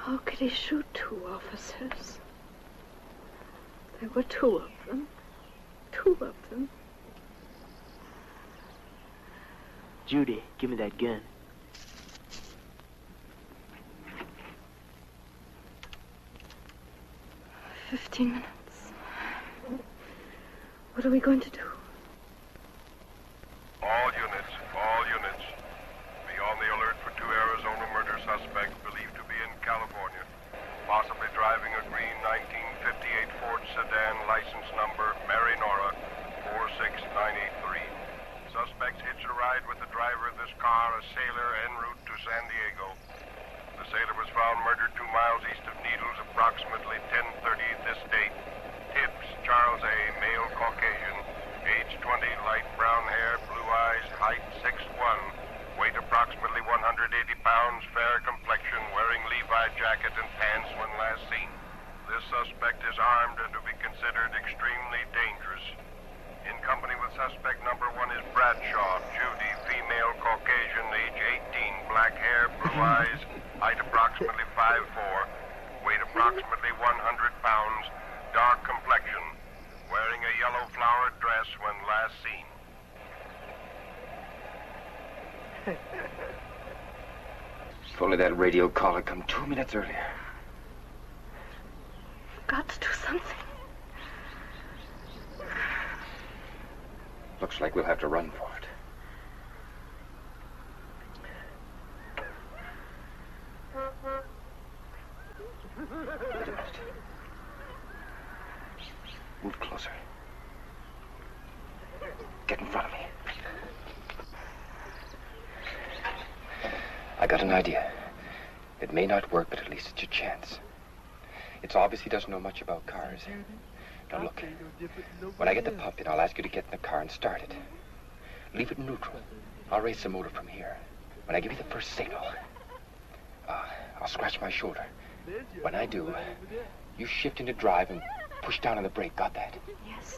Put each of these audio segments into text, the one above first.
How could he shoot 2 officers? There were 2 of them. 2 of them. Judy, give me that gun. "15 minutes. What are we going to do?" All units. Be on the alert for 2 Arizona murder suspects believed to be in California. Possibly driving a green 1958 Ford sedan, license number Mary Nora 46983. Suspects hitched a ride with the driver of this car, a sailor en route to San Diego. The sailor was found murdered 2 miles east of Needles, approximately 10:30 this date. Tibbs, Charles A., male Caucasian, age 20, light brown hair, blue eyes, height 6'1", weight approximately 180 pounds, fair complexion, wearing Levi jacket and pants when last seen. This suspect is armed and to be considered extremely dangerous. In company with suspect number 1 is Bradshaw, Judy, female Caucasian, age 18, black hair, blue eyes, height approximately 5'4", weight approximately 100 pounds, dark complexion, wearing a yellow flowered dress when last seen. If only that radio call had come 2 minutes earlier. We've got to do something. Looks like we'll have to run for it. Wait a minute. Move closer. Get in front of me. I got an idea. It may not work, but at least it's a chance. It's obvious he doesn't know much about cars. Now look, when I get the pump in, I'll ask you to get in the car and start it. Leave it in neutral. I'll race the motor from here. When I give you the first signal, I'll scratch my shoulder. When I do, you shift into drive and push down on the brake. Got that? Yes.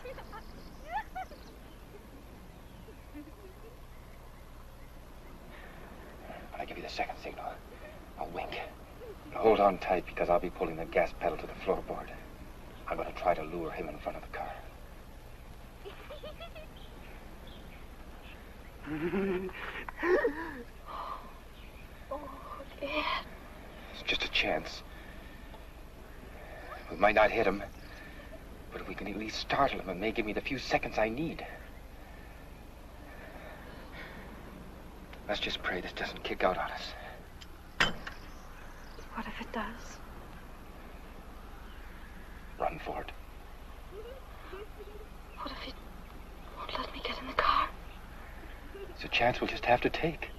When I give you the second signal, I'll wink. Now hold on tight because I'll be pulling the gas pedal to the floorboard. I'm going to try to lure him in front of the car. Oh, Dad. It's just a chance. We might not hit him, but if we can at least startle him, it may give me the few seconds I need. Let's just pray this doesn't kick out on us. What if it does? Run for it. What if he won't let me get in the car? It's a chance we'll just have to take.